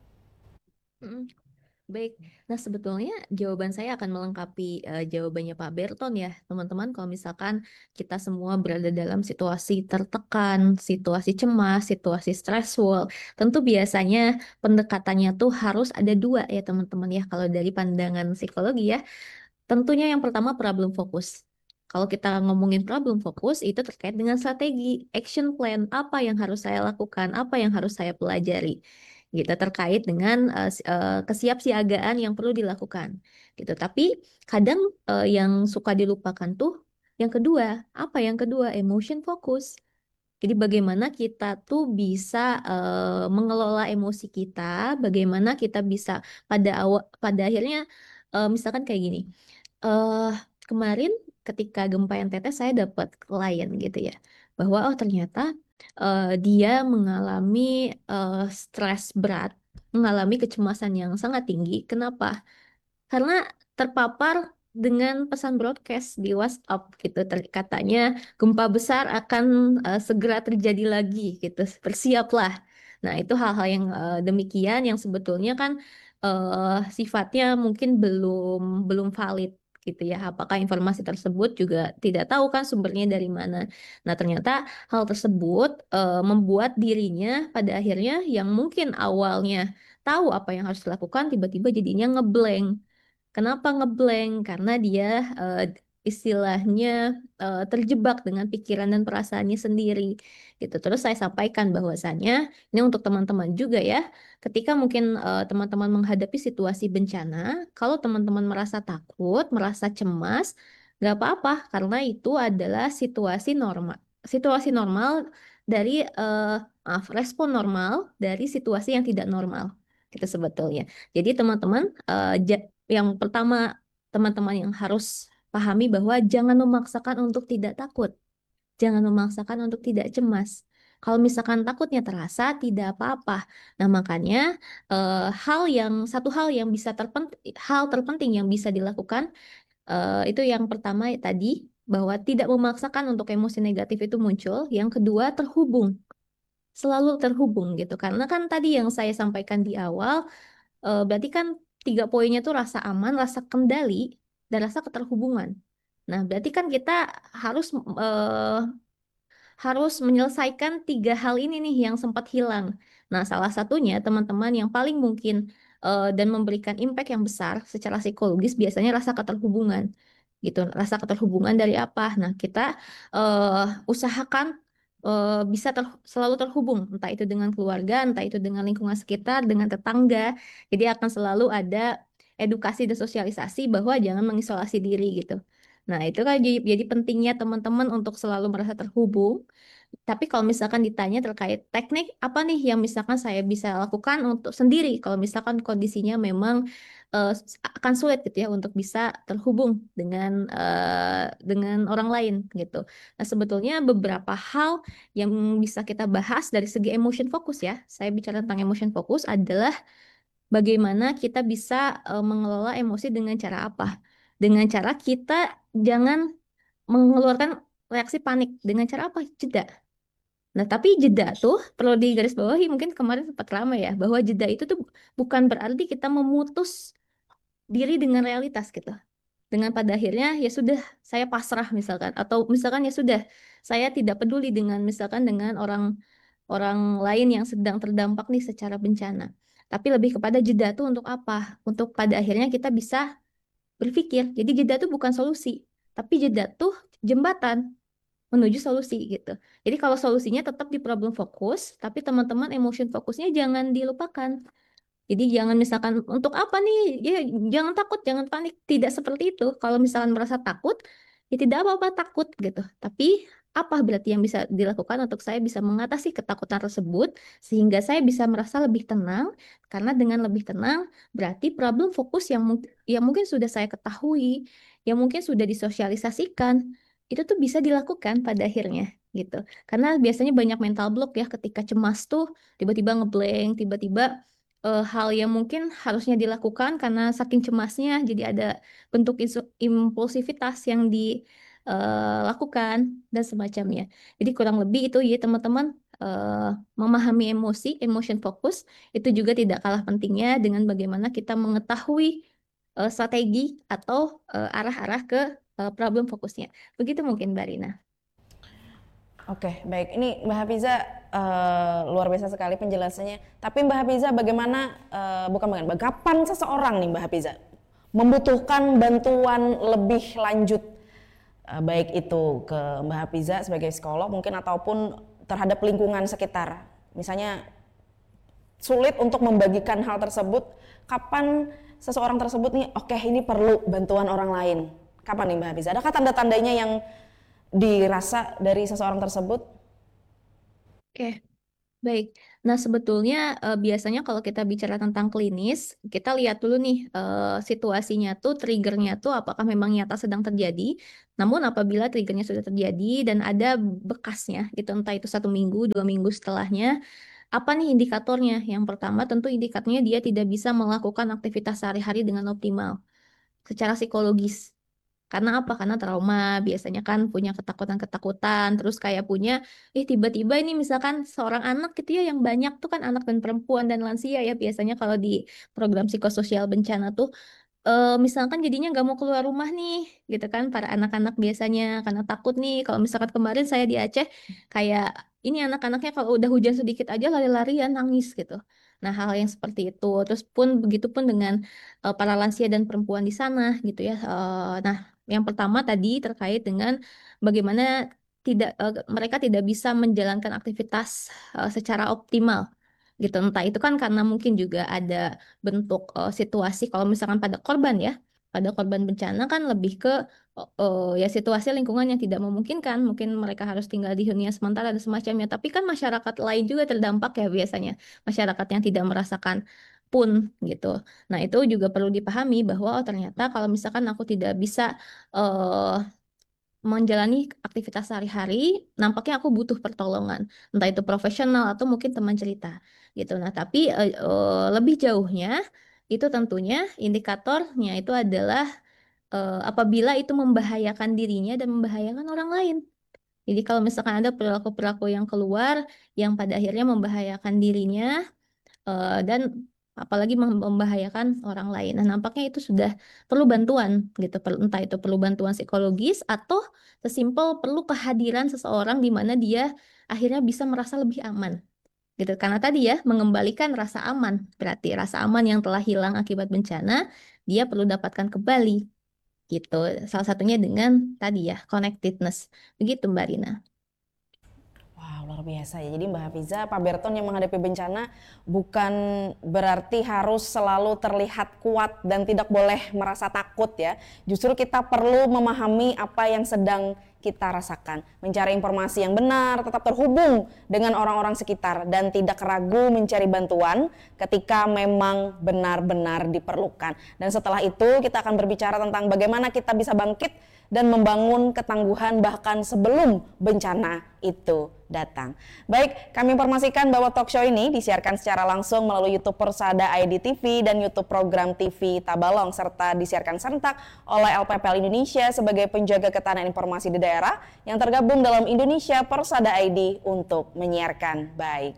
Mm, Baik, nah sebetulnya jawaban saya akan melengkapi eh, jawabannya Pak Berton ya, teman-teman. Kalau misalkan kita semua berada dalam situasi tertekan, situasi cemas, situasi stressful, tentu biasanya pendekatannya tuh harus ada dua ya teman-teman ya. Kalau dari pandangan psikologi ya, tentunya yang pertama problem fokus. Kalau kita ngomongin problem fokus itu terkait dengan strategi, action plan, apa yang harus saya lakukan, apa yang harus saya pelajari. Gitu terkait dengan uh, si- uh, kesiapsiagaan yang perlu dilakukan. Gitu. Tapi kadang uh, yang suka dilupakan tuh yang kedua, apa yang kedua? Emotion focus. Jadi bagaimana kita tuh bisa uh, mengelola emosi kita, bagaimana kita bisa pada awal pada akhirnya uh, misalkan kayak gini eh kemarin ketika gempa N T T saya dapat klien gitu ya. bahwa oh ternyata eh, dia mengalami eh, stres berat, mengalami kecemasan yang sangat tinggi. Kenapa? Karena terpapar dengan pesan broadcast di WhatsApp gitu. Ter- Katanya gempa besar akan eh, segera terjadi lagi gitu. Bersiaplah. Nah, itu hal-hal yang eh, demikian yang sebetulnya kan eh, sifatnya mungkin belum belum valid gitu ya. Apakah informasi tersebut juga tidak tahu kan sumbernya dari mana. Nah, ternyata hal tersebut eh, membuat dirinya pada akhirnya yang mungkin awalnya tahu apa yang harus dilakukan tiba-tiba jadinya ngeblank. Kenapa ngeblank? Karena dia eh, istilahnya eh, terjebak dengan pikiran dan perasaannya sendiri gitu. Terus saya sampaikan bahwasannya ini untuk teman-teman juga ya. Ketika mungkin eh, teman-teman menghadapi situasi bencana, kalau teman-teman merasa takut, merasa cemas, nggak apa-apa karena itu adalah situasi normal. Situasi normal dari eh, maaf, respon normal dari situasi yang tidak normal. Gitu sebetulnya. Jadi teman-teman eh, ja- yang pertama, teman-teman yang harus pahami bahwa jangan memaksakan untuk tidak takut, jangan memaksakan untuk tidak cemas. Kalau misalkan takutnya terasa, tidak apa-apa. Nah, makanya eh, hal yang satu hal yang bisa terpenting, hal terpenting yang bisa dilakukan eh, itu yang pertama ya tadi bahwa tidak memaksakan untuk emosi negatif itu muncul. Yang kedua, terhubung, selalu terhubung gitu. Karena kan tadi yang saya sampaikan di awal eh, berarti kan tiga poinnya tuh rasa aman, rasa kendali, dan rasa keterhubungan. Nah, berarti kan kita harus eh, harus menyelesaikan tiga hal ini nih yang sempat hilang. Nah, salah satunya teman-teman yang paling mungkin eh, dan memberikan impact yang besar secara psikologis biasanya rasa keterhubungan. Gitu, rasa keterhubungan dari apa? Nah, kita eh, usahakan eh, bisa ter- selalu terhubung, entah itu dengan keluarga, entah itu dengan lingkungan sekitar, dengan tetangga. Jadi akan selalu ada edukasi dan sosialisasi bahwa jangan mengisolasi diri gitu. Nah, itu kan jadi, jadi pentingnya teman-teman untuk selalu merasa terhubung. Tapi kalau misalkan ditanya terkait teknik, apa nih yang misalkan saya bisa lakukan untuk sendiri, kalau misalkan kondisinya memang eh, akan sulit gitu ya untuk bisa terhubung dengan eh, dengan orang lain gitu. Nah, sebetulnya beberapa hal yang bisa kita bahas dari segi emotion focus ya. Saya bicara tentang emotion focus adalah bagaimana kita bisa eh, mengelola emosi dengan cara apa? Dengan cara kita jangan mengeluarkan reaksi panik. Dengan cara apa? Jeda. Nah, tapi jeda tuh perlu digarisbawahi mungkin kemarin sempat ramai ya, bahwa jeda itu tuh bukan berarti kita memutus diri dengan realitas gitu. Dengan pada akhirnya ya sudah saya pasrah misalkan atau misalkan ya sudah saya tidak peduli dengan misalkan dengan orang orang lain yang sedang terdampak nih secara bencana. Tapi lebih kepada jeda tuh untuk apa? Untuk pada akhirnya kita bisa berpikir. Jadi jeda tuh bukan solusi, tapi jeda tuh jembatan menuju solusi gitu. Jadi kalau solusinya tetap di problem fokus, tapi teman-teman emotion fokusnya jangan dilupakan. Jadi jangan misalkan untuk apa nih? Ya jangan takut, jangan panik. Tidak seperti itu. Kalau misalkan merasa takut, ya tidak apa-apa takut gitu. Tapi apa berarti yang bisa dilakukan untuk saya bisa mengatasi ketakutan tersebut sehingga saya bisa merasa lebih tenang karena dengan lebih tenang berarti problem fokus yang mung- yang mungkin sudah saya ketahui, yang mungkin sudah disosialisasikan itu tuh bisa dilakukan pada akhirnya gitu. Karena biasanya banyak mental block ya ketika cemas tuh tiba-tiba ngeblank, tiba-tiba eh, hal yang mungkin harusnya dilakukan karena saking cemasnya jadi ada bentuk isu- impulsivitas yang dilakukan dan semacamnya. Jadi kurang lebih itu ya teman-teman eh, memahami emosi, emotion focus itu juga tidak kalah pentingnya dengan bagaimana kita mengetahui eh, strategi atau eh, arah-arah ke eh, problem fokusnya. Begitu mungkin Mbak Rina. Oke, baik. Ini Mbak Hafiza eh, luar biasa sekali penjelasannya. Tapi Mbak Hafiza bagaimana, eh, bukan bagaimana, kapan seseorang nih Mbak Hafiza membutuhkan bantuan lebih lanjut, eh, baik itu ke Mbak Hafiza sebagai psikolog mungkin ataupun terhadap lingkungan sekitar. Misalnya sulit untuk membagikan hal tersebut, kapan seseorang tersebut nih, oke ini perlu bantuan orang lain. Kapan nih Mbak Hafiza? Adakah tanda-tandanya yang dirasa dari seseorang tersebut? Oke, baik. Nah, sebetulnya eh, biasanya kalau kita bicara tentang klinis, kita lihat dulu nih eh, situasinya tuh, triggernya tuh apakah memang nyata sedang terjadi. Namun apabila triggernya sudah terjadi dan ada bekasnya, gitu, entah itu satu minggu, dua minggu setelahnya, apa nih indikatornya? Yang pertama tentu indikatornya dia tidak bisa melakukan aktivitas sehari-hari dengan optimal secara psikologis. Karena apa? Karena trauma biasanya kan punya ketakutan-ketakutan, terus kayak punya, eh tiba-tiba ini misalkan seorang anak gitu ya, yang banyak tuh kan anak dan perempuan dan lansia ya biasanya kalau di program psikososial bencana tuh, eh, misalkan jadinya nggak mau keluar rumah nih, gitu kan, para anak-anak biasanya karena takut nih. Kalau misalkan kemarin saya di Aceh, kayak ini anak-anaknya kalau udah hujan sedikit aja lari-larian nangis gitu. Nah, hal yang seperti itu. Terus pun begitu pun dengan eh, para lansia dan perempuan di sana gitu ya. Eh, nah, yang pertama tadi terkait dengan bagaimana tidak eh, mereka tidak bisa menjalankan aktivitas eh, secara optimal gitu. Entah itu kan karena mungkin juga ada bentuk eh, situasi, kalau misalkan pada korban ya, pada korban bencana kan lebih ke eh, eh, ya situasi lingkungan yang tidak memungkinkan, mungkin mereka harus tinggal di hunian sementara dan semacamnya. Tapi kan masyarakat lain juga terdampak ya biasanya, masyarakat yang tidak merasakan pun gitu. Nah, itu juga perlu dipahami bahwa oh ternyata kalau misalkan aku tidak bisa eh, menjalani aktivitas sehari-hari, nampaknya aku butuh pertolongan, entah itu profesional atau mungkin teman cerita gitu. Nah, tapi eh, eh, lebih jauhnya itu tentunya indikatornya itu adalah eh, apabila itu membahayakan dirinya dan membahayakan orang lain. Jadi kalau misalkan ada perilaku-perilaku yang keluar yang pada akhirnya membahayakan dirinya eh, dan apalagi mem- membahayakan orang lain. Nah, nampaknya itu sudah perlu bantuan gitu, perlu entah itu perlu bantuan psikologis atau sesimpel perlu kehadiran seseorang di mana dia akhirnya bisa merasa lebih aman. Gitu. Karena tadi ya mengembalikan rasa aman, berarti rasa aman yang telah hilang akibat bencana, dia perlu dapatkan kembali gitu. Salah satunya dengan tadi ya connectedness. Begitu Mbak Rina. Wow, luar biasa ya. Jadi Mbak Hafiza, Pak Berton yang menghadapi bencana bukan berarti harus selalu terlihat kuat dan tidak boleh merasa takut ya. Justru kita perlu memahami apa yang sedang kita rasakan. Mencari informasi yang benar, tetap terhubung dengan orang-orang sekitar dan tidak ragu mencari bantuan ketika memang benar-benar diperlukan. Dan setelah itu kita akan berbicara tentang bagaimana kita bisa bangkit dan membangun ketangguhan bahkan sebelum bencana itu datang. Baik, kami informasikan bahwa talk show ini disiarkan secara langsung melalui YouTube Persada I D T V dan YouTube program T V Tabalong, serta disiarkan serentak oleh L P P L Indonesia sebagai penjaga ketahanan informasi di daerah yang tergabung dalam Indonesia Persada I D untuk menyiarkan baik.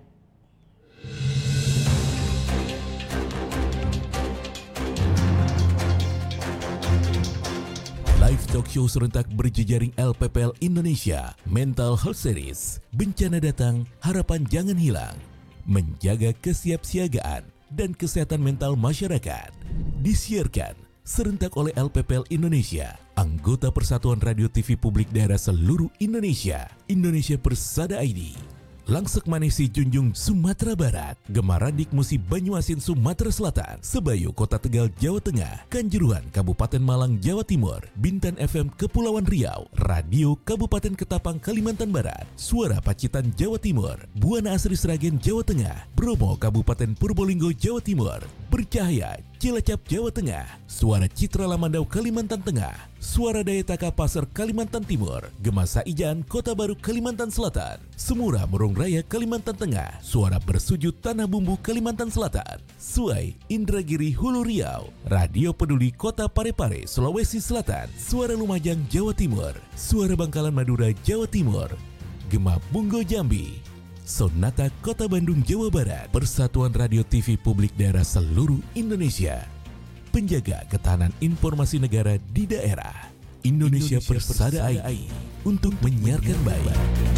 Live talk show serentak berjejaring L P P L Indonesia Mental Health Series. Bencana datang, harapan jangan hilang. Menjaga kesiapsiagaan dan kesehatan mental masyarakat. Disiarkan serentak oleh L P P L Indonesia, anggota Persatuan Radio T V Publik Daerah seluruh Indonesia, Indonesia Persada I D. Langsek Manesi Junjung Sumatera Barat, Gemaradik Musi Banyuasin Sumatera Selatan, Sebayu Kota Tegal Jawa Tengah, Kanjuruhan Kabupaten Malang Jawa Timur, Bintan F M Kepulauan Riau, Radio Kabupaten Ketapang Kalimantan Barat, Suara Pacitan Jawa Timur, Buana Asri Sragen Jawa Tengah, Bromo Kabupaten Purbolinggo Jawa Timur, Bercahaya Cilacap Jawa Tengah, Suara Citra Lamandau Kalimantan Tengah, Suara Daya Taka Pasar Kalimantan Timur, Gemasa Ijan Kota Baru Kalimantan Selatan, Semura Murung Raya Kalimantan Tengah, Suara Bersujud Tanah Bumbu Kalimantan Selatan, Suai Indragiri Hulu Riau, Radio Peduli Kota Parepare Sulawesi Selatan, Suara Lumajang Jawa Timur, Suara Bangkalan Madura Jawa Timur, Gema Bunggo Jambi, Sonata Kota Bandung Jawa Barat, Persatuan Radio T V Publik Daerah seluruh Indonesia, penjaga ketahanan informasi negara di daerah, Indonesia, Indonesia Persada I D untuk menyiarkan baik.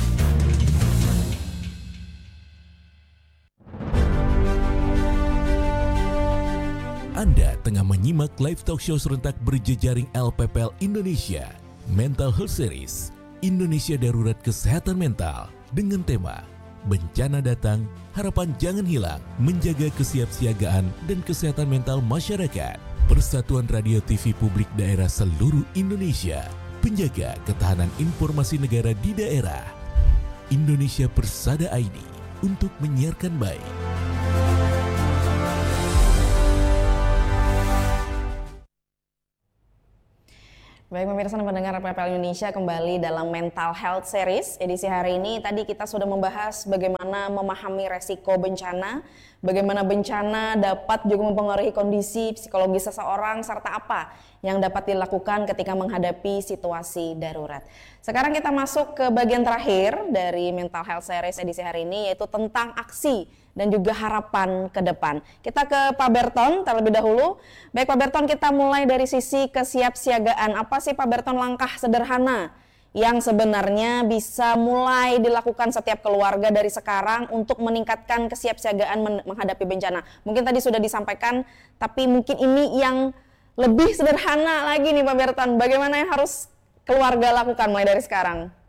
Anda tengah menyimak live talk show serentak berjejaring L P P L Indonesia Mental Health Series, Indonesia Darurat Kesehatan Mental, dengan tema Bencana Datang, Harapan Jangan Hilang, menjaga kesiapsiagaan dan kesehatan mental masyarakat. Persatuan Radio T V Publik Daerah seluruh Indonesia, penjaga ketahanan informasi negara di daerah, Indonesia Persada I D untuk menyiarkan baik. Baik pemirsa dan pendengar R P P L Indonesia, kembali dalam Mental Health Series edisi hari ini. Tadi kita sudah membahas bagaimana memahami resiko bencana, bagaimana bencana dapat juga mempengaruhi kondisi psikologis seseorang, serta apa yang dapat dilakukan ketika menghadapi situasi darurat. Sekarang kita masuk ke bagian terakhir dari Mental Health Series edisi hari ini, yaitu tentang aksi dan juga harapan ke depan. Kita ke Pak Berton terlebih dahulu. Baik Pak Berton, kita mulai dari sisi kesiapsiagaan. Apa sih Pak Berton langkah sederhana yang sebenarnya bisa mulai dilakukan setiap keluarga dari sekarang untuk meningkatkan kesiapsiagaan menghadapi bencana? Mungkin tadi sudah disampaikan, tapi mungkin ini yang lebih sederhana lagi nih Pak Berton. Bagaimana yang harus keluarga lakukan mulai dari sekarang?